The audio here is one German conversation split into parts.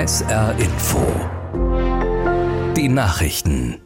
SR Info. Die Nachrichten.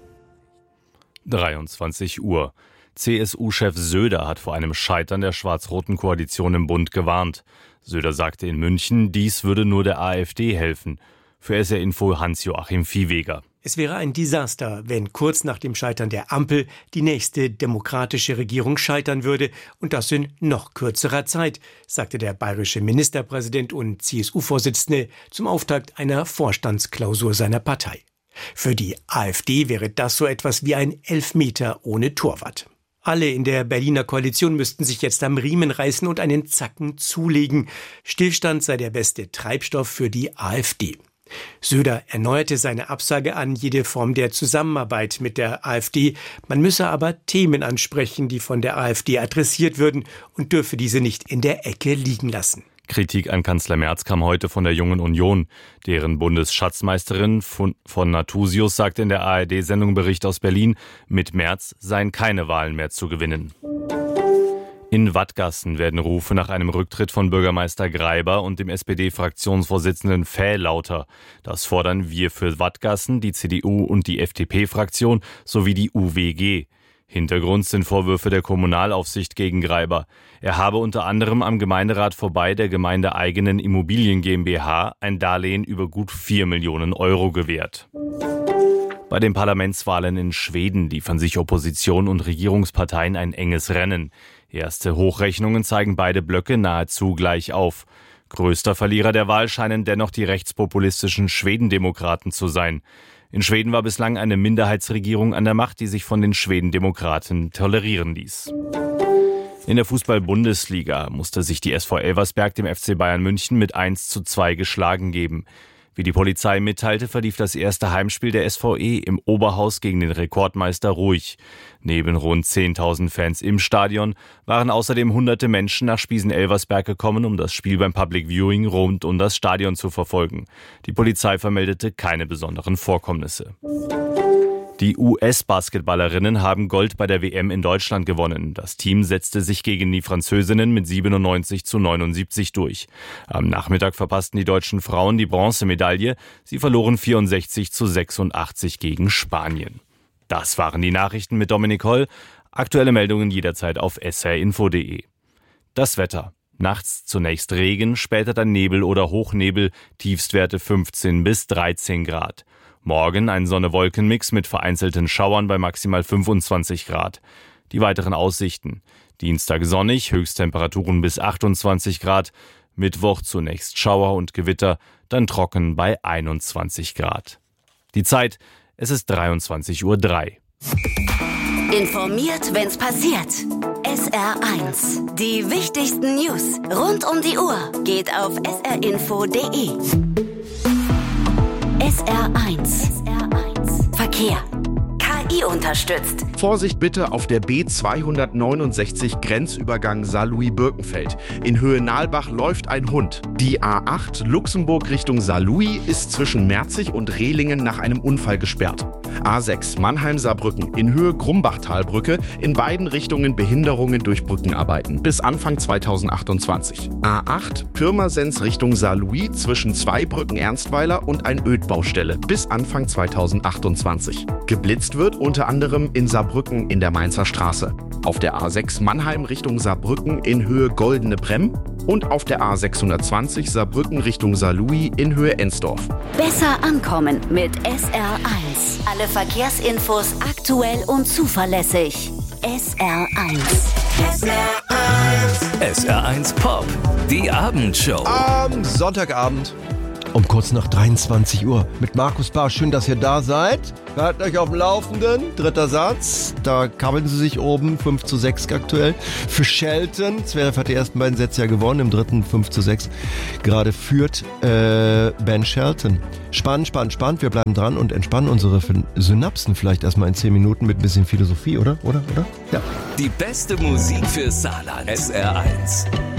23 Uhr. CSU-Chef Söder hat vor einem Scheitern der schwarz-roten Koalition im Bund gewarnt. Söder sagte in München, dies würde nur der AfD helfen. Für SR Info Hans-Joachim Viehweger. Es wäre ein Desaster, wenn kurz nach dem Scheitern der Ampel die nächste demokratische Regierung scheitern würde und das in noch kürzerer Zeit, sagte der bayerische Ministerpräsident und CSU-Vorsitzende zum Auftakt einer Vorstandsklausur seiner Partei. Für die AfD wäre das so etwas wie ein Elfmeter ohne Torwart. Alle in der Berliner Koalition müssten sich jetzt am Riemen reißen und einen Zacken zulegen. Stillstand sei der beste Treibstoff für die AfD. Söder erneuerte seine Absage an jede Form der Zusammenarbeit mit der AfD. Man müsse aber Themen ansprechen, die von der AfD adressiert würden und dürfe diese nicht in der Ecke liegen lassen. Kritik an Kanzler Merz kam heute von der Jungen Union. Deren Bundesschatzmeisterin von Nathusius sagte in der ARD-Sendung Bericht aus Berlin, mit Merz seien keine Wahlen mehr zu gewinnen. In Wattgassen werden Rufe nach einem Rücktritt von Bürgermeister Greiber und dem SPD-Fraktionsvorsitzenden Fäh lauter. Das fordern Wir für Wattgassen, die CDU und die FDP-Fraktion sowie die UWG. Hintergrund sind Vorwürfe der Kommunalaufsicht gegen Greiber. Er habe unter anderem am Gemeinderat vorbei der gemeindeeigenen Immobilien GmbH ein Darlehen über gut 4 Millionen Euro gewährt. Bei den Parlamentswahlen in Schweden liefern sich Opposition und Regierungsparteien ein enges Rennen. Erste Hochrechnungen zeigen beide Blöcke nahezu gleich auf. Größter Verlierer der Wahl scheinen dennoch die rechtspopulistischen Schwedendemokraten zu sein. In Schweden war bislang eine Minderheitsregierung an der Macht, die sich von den Schwedendemokraten tolerieren ließ. In der Fußball-Bundesliga musste sich die SV Elversberg dem FC Bayern München mit 1:2 geschlagen geben. Wie die Polizei mitteilte, verlief das erste Heimspiel der SVE im Oberhaus gegen den Rekordmeister ruhig. Neben rund 10.000 Fans im Stadion waren außerdem hunderte Menschen nach Spiesen-Elversberg gekommen, um das Spiel beim Public Viewing rund um das Stadion zu verfolgen. Die Polizei vermeldete keine besonderen Vorkommnisse. Die US-Basketballerinnen haben Gold bei der WM in Deutschland gewonnen. Das Team setzte sich gegen die Französinnen mit 97:79 durch. Am Nachmittag verpassten die deutschen Frauen die Bronzemedaille. Sie verloren 64:86 gegen Spanien. Das waren die Nachrichten mit Dominik Holl. Aktuelle Meldungen jederzeit auf srinfo.de. Das Wetter. Nachts zunächst Regen, später dann Nebel oder Hochnebel, Tiefstwerte 15 bis 13 Grad. Morgen ein Sonne-Wolken-Mix mit vereinzelten Schauern bei maximal 25 Grad. Die weiteren Aussichten. Dienstag sonnig, Höchsttemperaturen bis 28 Grad. Mittwoch zunächst Schauer und Gewitter, dann trocken bei 21 Grad. Die Zeit, es ist 23:03 Uhr. Informiert, wenn's passiert. SR1. Die wichtigsten News rund um die Uhr geht auf srinfo.de. SR1. Verkehr. KI unterstützt. Vorsicht bitte auf der B269 Grenzübergang Saarlouis-Birkenfeld. In Höhe Nahlbach läuft ein Hund. Die A8 Luxemburg Richtung Saarlouis ist zwischen Merzig und Rehlingen nach einem Unfall gesperrt. A6 Mannheim-Saarbrücken in Höhe Grumbachtalbrücke, in beiden Richtungen Behinderungen durch Brückenarbeiten bis Anfang 2028. A8 Pirmasens Richtung Saarlouis zwischen Zweibrücken Ernstweiler und ein Ödbaustelle bis Anfang 2028. Geblitzt wird unter anderem in Saarbrücken in der Mainzer Straße. Auf der A6 Mannheim Richtung Saarbrücken in Höhe Goldene Bremm und auf der A620 Saarbrücken Richtung Saarlouis in Höhe Ensdorf. Besser ankommen mit SR1. Alle Verkehrsinfos aktuell und zuverlässig. SR1. SR1 Pop, die Abendshow. Am Sonntagabend um kurz nach 23 Uhr mit Markus Bahr. Schön, dass ihr da seid. Haltet euch auf dem Laufenden. Dritter Satz. Da kabbeln sie sich oben. 5:6 aktuell. Für Shelton. Zverev hat die ersten beiden Sätze ja gewonnen. Im dritten 5:6. Gerade führt Ben Shelton. Spannend. Wir bleiben dran und entspannen unsere Synapsen vielleicht erstmal in 10 Minuten mit ein bisschen Philosophie, oder? Ja. Die beste Musik für Saarland. SR1.